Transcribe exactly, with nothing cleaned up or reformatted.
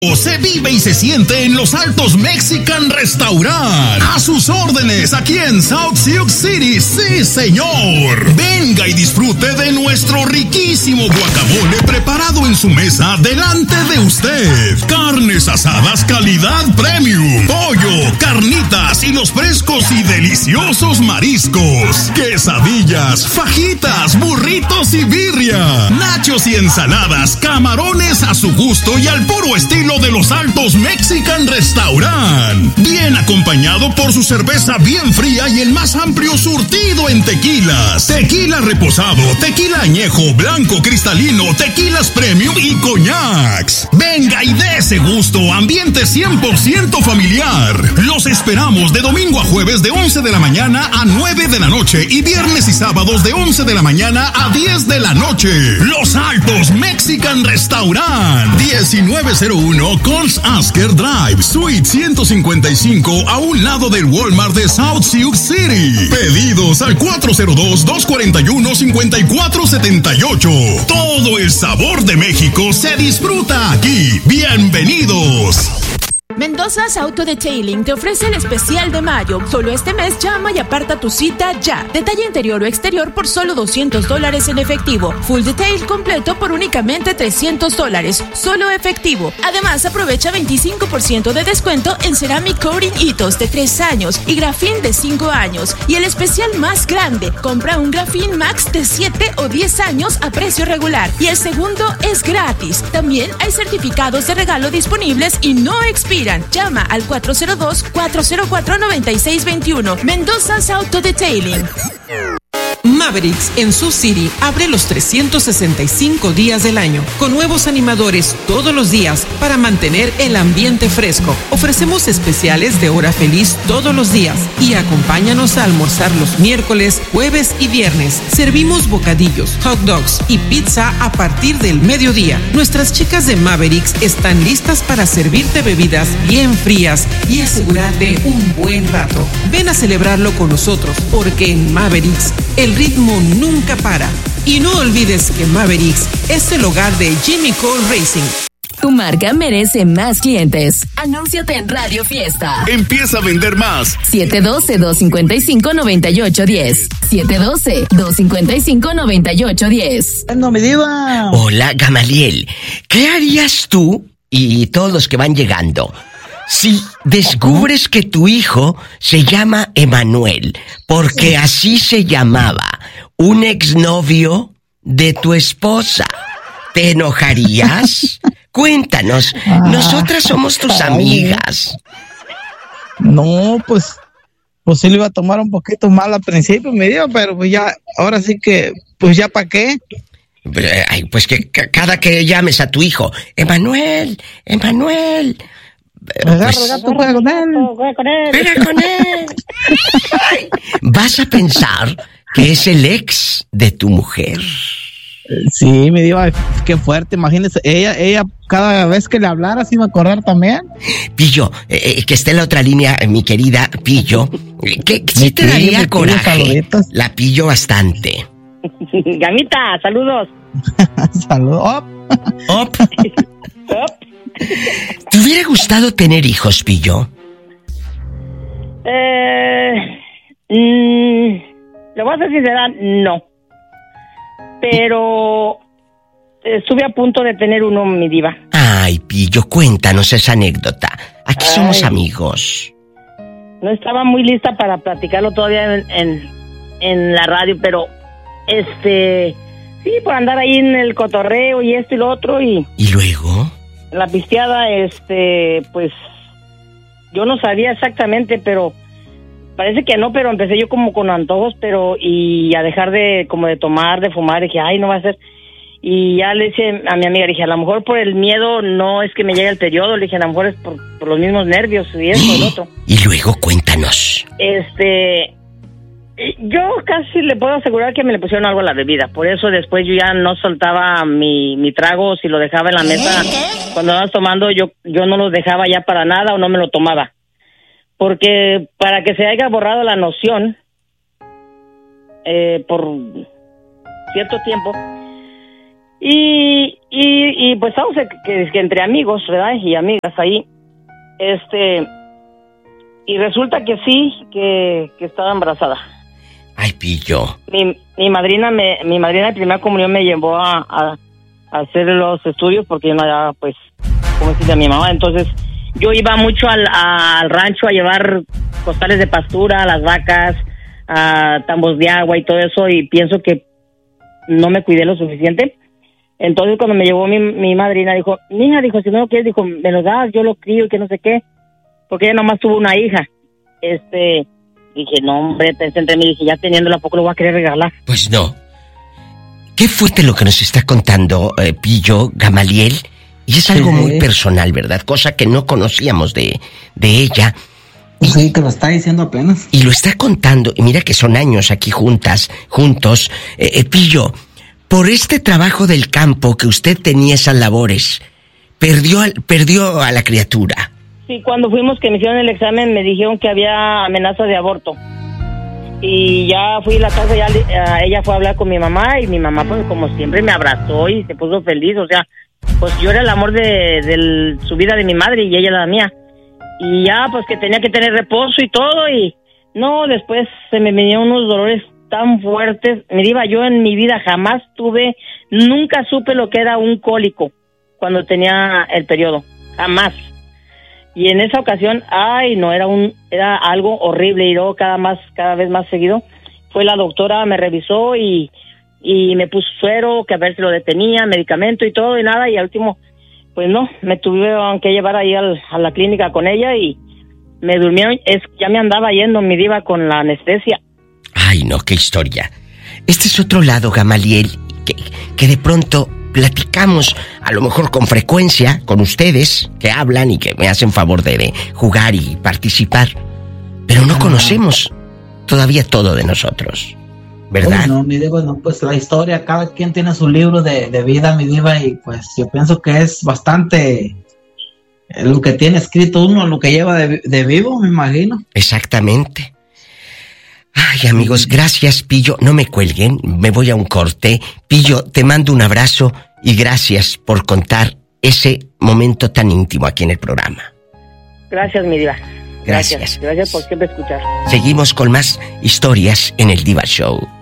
Se vive y se siente en Los Altos Mexican Restaurant. A sus órdenes aquí en South Sioux City. Sí, señor. Venga y disfrute de nuestro riquísimo guacamole preparado en su mesa delante de usted. Carnes asadas calidad premium. Pollo, carnitas y los frescos y deliciosos mariscos. Quesadillas, fajitas, burritos y birria. Nachos y ensaladas, camarones a su gusto y al puro estilo de Los Altos Mexican Restaurant. Bien acompañado por su cerveza bien fría y el más amplio surtido en tequilas. Tequila reposado, tequila añejo, blanco cristalino, tequilas premium y coñacs. Venga y dé ese gusto, ambiente cien por ciento familiar. Los esperamos de domingo a jueves de once de la mañana a nueve de la noche y viernes y sábados de once de la mañana a diez de la noche. Los Altos Mexican Restaurant, diecinueve cero uno Coles Asker Drive, Suite ciento cincuenta y cinco, a un lado del Walmart de South Sioux City. Pedidos al cuatro cero dos, dos cuatro uno, cinco cuatro siete ocho. Todo el sabor de México se disfruta aquí. ¡Bienvenidos! Mendoza's Auto Detailing te ofrece el especial de mayo. Solo este mes llama y aparta tu cita ya. Detalle interior o exterior por solo doscientos dólares en efectivo. Full detail completo por únicamente trescientos dólares. Solo efectivo. Además, aprovecha veinticinco por ciento de descuento en Ceramic Coating Hitos de tres años y Grafin de cinco años. Y el especial más grande, compra un Grafin Max de siete o diez años a precio regular. Y el segundo es gratis. También hay certificados de regalo disponibles y no expiran. Llama al cuatro cero dos, cuatro cero cuatro, nueve seis dos uno. Mendoza's Auto Detailing. Mavericks en Sioux City abre los trescientos sesenta y cinco días del año con nuevos animadores todos los días para mantener el ambiente fresco. Ofrecemos especiales de hora feliz todos los días y acompáñanos a almorzar los miércoles, jueves y viernes. Servimos bocadillos, hot dogs y pizza a partir del mediodía. Nuestras chicas de Mavericks están listas para servirte bebidas bien frías y asegurarte un buen rato. Ven a celebrarlo con nosotros porque en Mavericks el ritmo nunca para. Y no olvides que Mavericks es el hogar de Jimmy Cole Racing. Tu marca merece más clientes. Anúnciate en Radio Fiesta. Empieza a vender más. siete uno dos, dos cinco cinco, nueve ocho uno cero. siete uno dos, dos cinco cinco, nueve ocho uno cero. No me diva. Hola, Gamaliel. ¿Qué harías tú y todos los que van llegando si descubres que tu hijo se llama Emanuel, porque así se llamaba un exnovio de tu esposa? ¿Te enojarías? Cuéntanos, nosotras somos tus amigas. No, pues, pues sí lo iba a tomar un poquito mal al principio, me dio, pero pues ya, ahora sí que, pues ya para qué. Ay, pues que c- cada que llames a tu hijo, Emanuel, Emanuel... Agarra Pues, el gato, juega con él. Juega con él. ¡Juega con él! Ay, vas a pensar que es el ex de tu mujer. Sí, me dio, ay, qué fuerte, imagínese, ella, ella, cada vez que le hablara, se iba a acordar también. Pillo, eh, que esté en la otra línea, eh, mi querida Pillo, que sí te pillo, daría mi pillo, coraje. saluditos. La pillo bastante. Gamita, saludos. Saludos. Oh. Op. ¿Te hubiera gustado tener hijos, Pillo? Eh, mm, le voy a ser sincera, no. Pero estuve a punto de tener uno, mi diva. Ay, Pillo, cuéntanos esa anécdota. Aquí Ay. somos amigos. No estaba muy lista para platicarlo todavía en, en, en la radio, pero este, sí, por andar ahí en el cotorreo y esto y lo otro y... ¿Y luego? La pisteada, este, pues, yo no sabía exactamente, pero parece que no, pero empecé yo como con antojos, pero, y a dejar de, como de tomar, de fumar, dije, ay, no va a ser, y ya le dije a mi amiga, le dije, a lo mejor por el miedo no es que me llegue el periodo, le dije, a lo mejor es por, por los mismos nervios y eso, el otro. Y luego, cuéntanos. Este, yo casi le puedo asegurar que me le pusieron algo a la bebida, por eso después yo ya no soltaba mi, mi trago, si lo dejaba en la mesa, cuando andabas tomando yo, yo no lo dejaba ya para nada o no me lo tomaba, porque para que se haya borrado la noción, eh, por cierto tiempo, Y, y, y pues estamos que, que entre amigos, ¿verdad? Y amigas ahí. Este, y resulta que sí, que, que estaba embarazada. Ay, Pillo. Mi, mi madrina, me, mi madrina de primera comunión me llevó a, a, a hacer los estudios porque yo no era, pues, como decía mi mamá. Entonces, yo iba mucho al, al rancho a llevar costales de pastura a las vacas, a tambos de agua y todo eso, y pienso que no me cuidé lo suficiente. Entonces, cuando me llevó mi, mi madrina, dijo, niña, dijo, si no lo quieres, dijo, me lo das, yo lo crío y que no sé qué, porque ella nomás tuvo una hija. Este, dije, no, hombre, pensé entre mí, dije, ya teniéndola, ¿a poco lo voy a querer regalar? Pues no. Qué fuerte lo que nos está contando eh, Pillo, Gamaliel, y es algo sí, muy personal, ¿verdad? Cosa que no conocíamos de, de ella. Sí, que lo está diciendo apenas. Y lo está contando, y mira que son años aquí juntas, juntos. Eh, eh, Pillo, por este trabajo del campo que usted tenía esas labores, perdió, al, perdió a la criatura. Sí, cuando fuimos que me hicieron el examen me dijeron que había amenaza de aborto. Y ya fui a la casa, ya ella fue a hablar con mi mamá y mi mamá pues como siempre me abrazó y se puso feliz, o sea, pues yo era el amor de, de su vida de mi madre y ella la mía. Y ya pues que tenía que tener reposo y todo y no, después se me venían unos dolores tan fuertes. Me iba yo en mi vida jamás tuve, nunca supe lo que era un cólico cuando tenía el periodo, jamás. Y en esa ocasión, ay, no, era un, era algo horrible y luego cada más, cada vez más seguido. Fue la doctora, me revisó y, y me puso suero, que a ver si lo detenía, medicamento y todo y nada, y al último, pues no, me tuvieron que llevar ahí al, a la clínica con ella y me durmieron, es, ya me andaba yendo mi diva con la anestesia. Ay, no, qué historia. Este es otro lado, Gamaliel, que, que de pronto platicamos, a lo mejor con frecuencia, con ustedes, que hablan y que me hacen favor de, de jugar y participar, pero no conocemos todavía todo de nosotros, ¿verdad? Uy, no, mi diva, no, pues la historia, cada quien tiene su libro de, de vida, mi diva, y pues yo pienso que es bastante lo que tiene escrito uno, lo que lleva de, de vivo, me imagino. Exactamente. Ay, amigos, gracias, Pillo. No me cuelguen, me voy a un corte. Pillo, te mando un abrazo y gracias por contar ese momento tan íntimo aquí en el programa. Gracias, mi diva. Gracias. Gracias, gracias por siempre escuchar. Seguimos con más historias en el Diva Show.